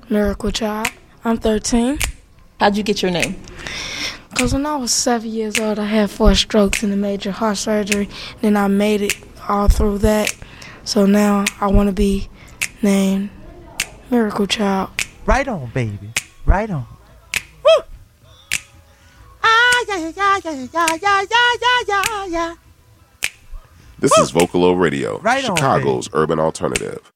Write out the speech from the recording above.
Miracle Child. I'm 13. How'd you get your name? Because when I was 7 years old, I had 4 strokes and a major heart surgery. Then I made it all through that. So now I want to be named Miracle Child. Right on, baby. Right on. Woo! Ah, yeah, yeah, yeah, yeah, yeah, yeah, yeah, yeah. This is Vocalo Radio, Right on, Chicago's urban alternative.